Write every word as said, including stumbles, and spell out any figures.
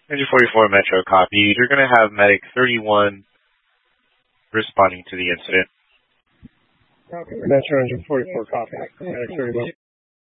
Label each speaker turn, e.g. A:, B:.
A: Engine forty-four Metro copy. You're going to have Medic thirty-one responding to the incident.
B: Copy. Metro Engine forty-four copy. Medic thirty-one.